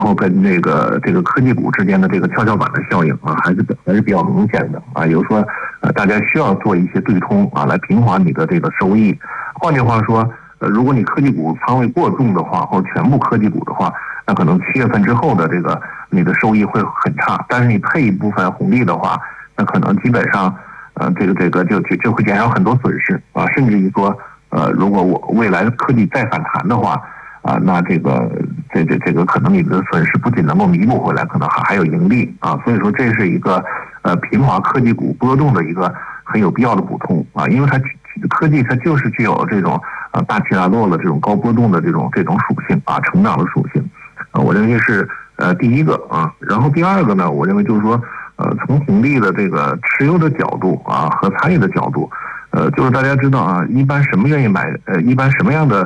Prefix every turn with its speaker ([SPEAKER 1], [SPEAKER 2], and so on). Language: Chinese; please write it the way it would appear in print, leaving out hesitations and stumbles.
[SPEAKER 1] 然后跟这个科技股之间的这个跷跷板的效应啊，还是比较明显的啊。也就是说，大家需要做一些对冲啊，来平滑你的这个收益。换句话说，如果你科技股仓位过重的话，或者全部科技股的话，那可能7月份之后的这个你的收益会很差。但是你配一部分红利的话，那可能基本上，这个就会减少很多损失啊，甚至于说，如果我未来的科技再反弹的话。啊，那这个可能你的损失不仅能够弥补回来，可能还有盈利啊，所以说这是一个平滑科技股波动的一个很有必要的补充啊，因为它科技它就是具有这种大起大落的这种高波动的这种属性啊，成长的属性我认为是第一个啊，然后第二个呢，我认为就是说从红利的这个持有的角度啊和参与的角度，就是大家知道啊，一般什么愿意买一般什么样的